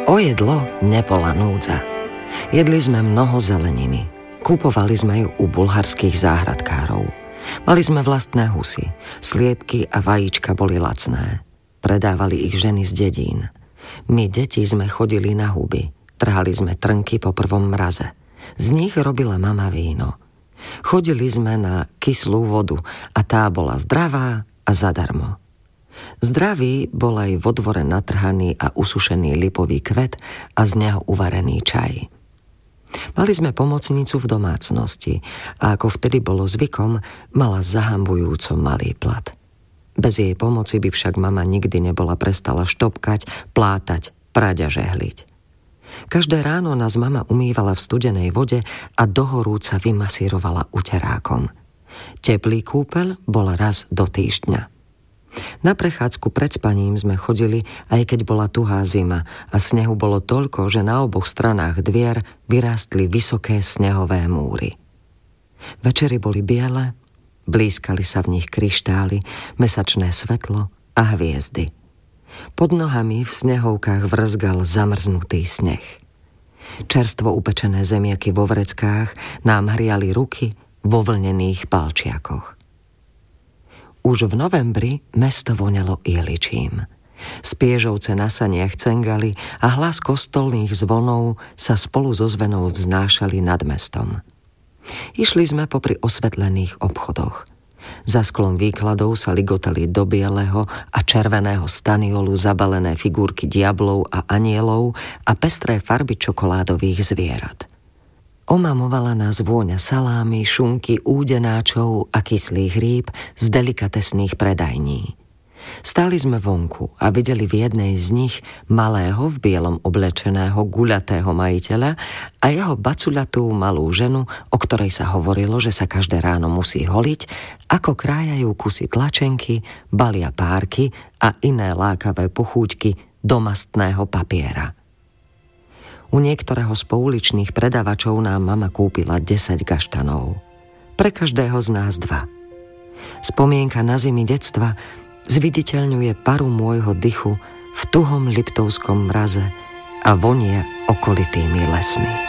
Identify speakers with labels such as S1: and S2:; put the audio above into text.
S1: O jedlo nebola núdza. Jedli sme mnoho zeleniny. Kupovali sme ju u bulharských záhradkárov. Mali sme vlastné husy. Sliepky a vajíčka boli lacné. Predávali ich ženy z dedín. My, deti, sme chodili na huby. Trhali sme trnky po prvom mraze. Z nich robila mama víno. Chodili sme na kyslú vodu a tá bola zdravá a zadarmo. Zdravý bol aj vo dvore natrhaný a usušený lipový kvet a z neho uvarený čaj. Mali sme pomocnicu v domácnosti a ako vtedy bolo zvykom, mala zahambujúco malý plat. Bez jej pomoci by však mama nikdy nebola prestala štopkať, plátať, prať a žehliť. Každé ráno nás mama umývala v studenej vode a dohorúca vymasírovala uterákom. Teplý kúpeľ bol raz do týždňa. Na prechádzku pred spaním sme chodili, aj keď bola tuhá zima a snehu bolo toľko, že na oboch stranách dvier vyrástli vysoké snehové múry. Večery boli biele, blízkali sa v nich kryštály, mesačné svetlo a hviezdy. Pod nohami v snehovkách vrzgal zamrznutý sneh. Čerstvo upečené zemiaky vo vreckách nám hriali ruky vo vlnených palčiakoch. Už v novembri mesto voňalo ihličím. Spiežovce na saniach cengali a hlas kostolných zvonov sa spolu so zvenou vznášali nad mestom. Išli sme popri osvetlených obchodoch. Za sklom výkladov sa ligotali do bieleho a červeného staniolu zabalené figurky diablov a anielov a pestré farby čokoládových zvierat. Omamovala nás vôňa salámy, šunky, údenáčov a kyslých rýb z delikatesných predajní. Stáli sme vonku a videli v jednej z nich malého v bielom oblečeného guľatého majiteľa a jeho bacuľatú malú ženu, o ktorej sa hovorilo, že sa každé ráno musí holiť, ako krájajú kusy tlačenky, balia párky a iné lákavé pochúťky do mastného papiera. U niektorého z pouličných predavačov nám mama kúpila 10 gaštanov. Pre každého z nás 2. Spomienka na zimy detstva zviditeľňuje paru môjho dychu v tuhom liptovskom mraze a vonie okolitými lesmi.